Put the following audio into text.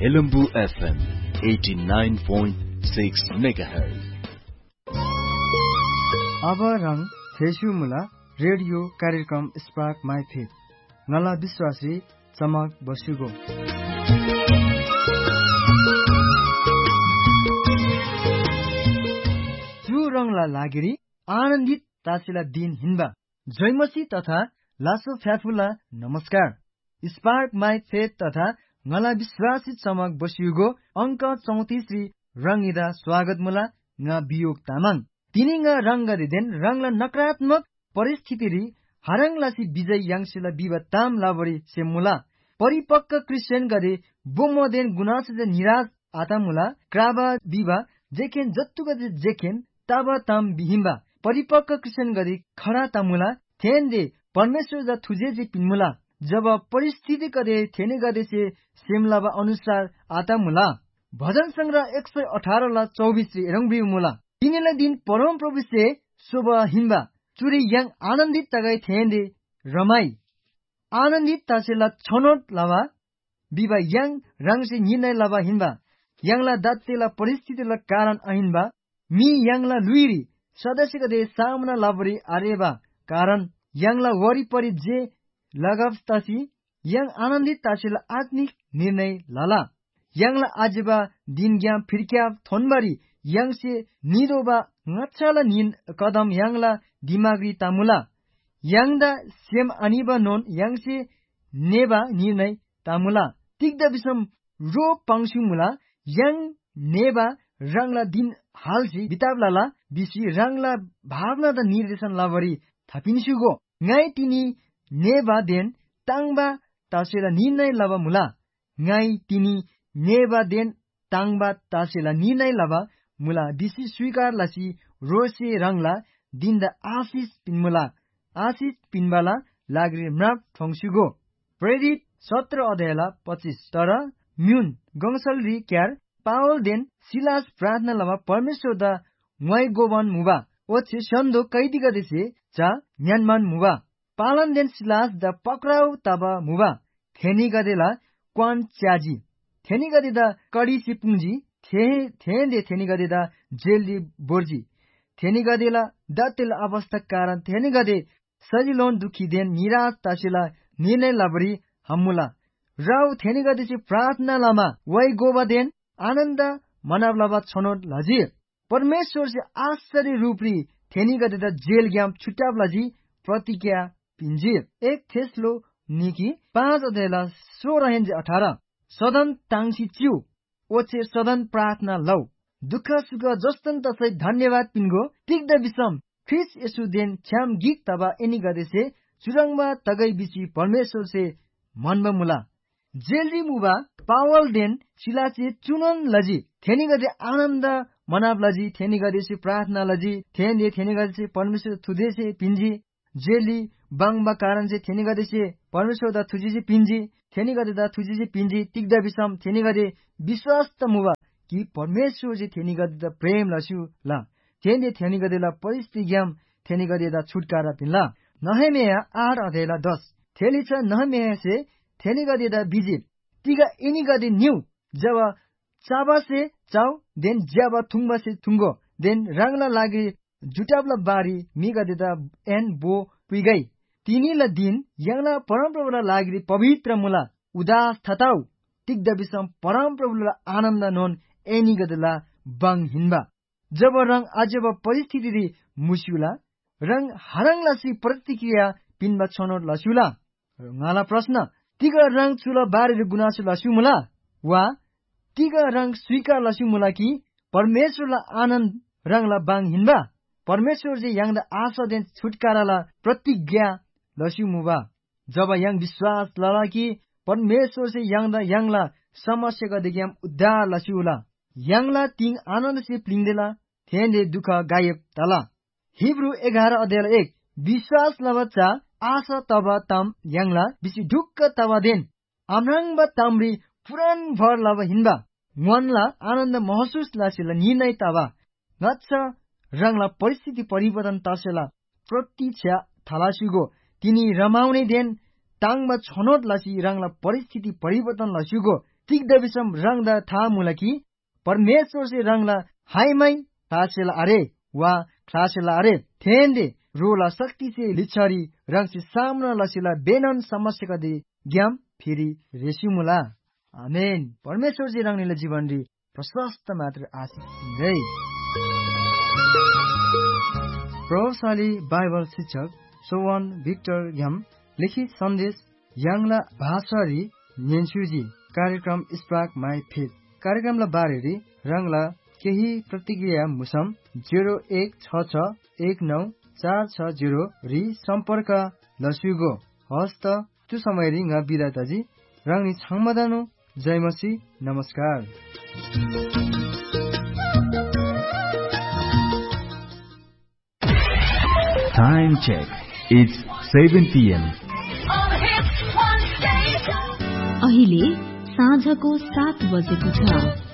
Elambu FM 89.6 MHz. अब रंग थेसुमुला radio कार्यक्रम स्पार्क माई फेथ नला विश्वासी चमक बसुगो जु रंगला लागिरी आनन्दित तासिला दिन हिन्बा जयमसी तथा लासो फ्याफुला नमस्कार स्पार्क माई फेथ तथा नला विश्वासी चमक बसुगो अंक 34 रंगिदा स्वागत मुला nga biok tamang tini nga rangadiden rangla nakaratmak परिस्थिति हरंगलासी विजय यांगसिला विवा ताम लाबरी सेमुला परिपक्व क्रिश्चियन गदे बोमोदेन गुनासे निराश आतामुला क्राबा विवा जेखेन जत्तु गदे जेखेन ताबा ताम बिहिम्बा परिपक्व क्रिश्चियन गदे खडा तामुला थेन दे परमेश्वर ज थुजे जे पिन्मुला जब परिस्थिति गदे थेने गदे से सेमलाबा अनुसार आतामुला भजन संग्रह 118 ला 24 रंगबिमुला तिनीला दिन परम प्रभु से शुभ हिम्बा चुरी yang आनन्दित तगाई थेंदे रमाई आनन्दित तासेला छनोट लावा बिबा yang रंग से निर्णय लावा हिम्बा yang ला दातेला परिस्थिति ला कारण अहिन्बा मी yang ला लुइरी सदस्य गदे सामना लाबरी आरेबा कारण yang ला वरी परि जे लगाव तासी yang आनन्दित तासेला आत्मिक निर्णय लाला yang ला आजबा दिन ग्याम फिरक्या थोनबारी yang से निदोबा ngachala nin kadam yang la dimagri tamula yang da sem aniba non yang se neba निर्णय tamula tikda bisam ro pangsumula yang neba rangla din halsi bitabla bisi rangla bhavna da निर्देशन लावरी थापिनसुगो ngai tini neba den tangba tasela निर्णय लावा मुला ngai tini neba den tangba tasela निर्णय लावा मुला BC स्वीकार लासी रोसे रंगला दिन्दा आशिष पिन्बाला लाग्रे म्राप ठोंगसुगो प्रेरित 17 अध्यायला 25 तर म्युन गंसल रि क्यार पावल देन सिलास प्रार्थना लवा परमेश्वर दा ङाइ गोबन मुबा ओछे सन्दो कैदी गदेसे चा न्यानमान मुबा पालन देन सिलास दा पक्राउ तबा मुबा थेनी गदेला क्वान च्याजी थेनी गदेदा कडी सिपुंजी थेंदे थेनी गदेदा जेलदी बोर्जी थेनी गदेला दतेल अवस्था कारण थेनी गदे सजिलोन दुखी देन निराश तासिला निर्णय लाबरी हमुला राउ थेनी गदे से प्रार्थना लामा वै गोबा देन आनन्द मनावलाबा छनोट लाजी परमेश्वर से आश्चर्य रूपरी थेनी गदेदा जेल ग्याम छुट्यावलाजी प्रतिज्ञा पिंजी 1 थेस्लो निकी 5 अध्यायला 16 18 सदन तांसी चिउ ओछे सदन प्रार्थना लौ दुःख सुख जस्तन तसै धन्यवाद पिन्गो तिग्द विषम ख्रिस यसु देन छ्याम गीत तबा एनी गदेसे चुरंगमा तगै बिसी परमेश्वर से मनबा मुला जेलरी मुबा पावल देन सिलासे चुनन लजी थेनी गदे आनन्द मनाव लजी थेनी गदेसे प्रार्थना लजी थेनी गदेसे परमेश्वर थुदेसे पिन्जी जेली बाङबा कारण से थेनी गदेसे परमेश्वर दा थुजिसे पिन्जी थेनी गदे दा थुजिसे पिन्जी तिग्द विषम थेनी गदे विश्वास त मुबा कि परमेश्वर जे थेनी गदेदा प्रेम लसु ला थेनी गदेला परिस्थिति ग्याम थेनी गदेदा छुटकारा पिनला नहमेया 8 अध्यायला 10 थेलिछ नहमेया से थेनी गदेदा बिजिल तिगा एनी गदे न्यू जब चाबा से चाउ देन ज्याबा थुंगबा से थुंगो देन रंगला लागि जुटाबला बारी मी गदेदा एन बो पुइगै तिनीला दिन यंगला परमप्रभुला लागि पवित्र मुला उदास थताउ तिग्द विषम परमप्रभुला आनन्द नोन एनी गदला बङ हिन्बा जब रंग अजब परिस्थिति मुस्युला रंग हरंगलासी प्रतिक्रिया पिन्बा छनोट लस्युला ngaला प्रश्न तिगा रंग चुला बारे गुनासो लस्युमुला वा तिगा रंग स्वीकार लस्युमुला कि परमेश्वरला आनन्द रंगला बङ हिन्बा परमेश्वर जे यांगदा आशा देन छुटकाराला प्रतिज्ञा लस्युमुबा जब yang विश्वास लला कि परमेश्वर से यांगला समस्या गदेग्याम उद्धार लस्युला यांगला तिङ आनन्द से प्लिङदेला थेंदे दुःख गायब तला हिब्रू 11 अध्याय 1 विश्वास लबच्चा आशा तबा तम यांगला बिसी ढुक्क तबा देन आम्राङबा ताम्री पुरान भर लब हिन्बा मनला आनन्द महसुस लासेला निर्णय तबा गच्छ रंगला परिस्थिति परिवर्तन तसेला प्रतीक्षा थलासुगो तिनी रमाउने देन ताङबा छनोट लासी रंगला परिस्थिति परिवर्तन लस्युगो दिग्दविसम रंगदा था मुलकी परमेश्वर से रंगला हाईमाई तासेला अरे वा क्लासेला अरे थेंदे रोला शक्ति से लिच्छरी रंग से सामना लसिला बेनन समस्या का दे ज्ञाम फिरी रेसिमुला आमेन। परमेश्वर जी रंगनीले जीवन री प्रशस्त मात्र आशिष दिँदै। प्रभावशाली बाइबल शिक्षक सोवन भिक्टर घ्याम लिखित सन्देश याङला भाषारी नेन्सुजी कार्यक्रम स्पार्क माई फेथ कार्यक्रमला बारेरी रंगला केही प्रतिक्रिया मुसम 0166194660 री सम्पर्क लसुगो हस्त त्यो समय रिंगा बिदाताजी रंगनी छाङमदानो जयमसी नमस्कार। Time check. It's 7 p.m. अहिले साँझको 7 बजेको छ।